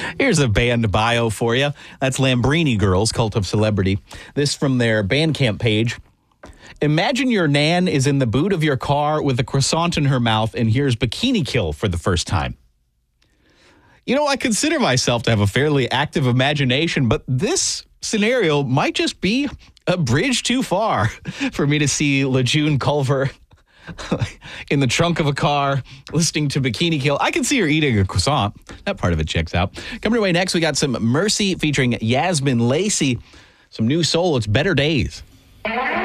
Here's a band bio for you. That's Lambrini Girls, Cult of Celebrity. This from their Bandcamp page. Imagine your nan is in the boot of your car with a croissant in her mouth and hears Bikini Kill for the first time. You know, I consider myself to have a fairly active imagination, but this scenario might just be a bridge too far for me to see LeJune Culver in the trunk of a car listening to Bikini Kill. I can see her eating a croissant. That part of it checks out. Coming away next, we got some Mercy featuring Yasmin Lacey. Some new soul. It's Better Days.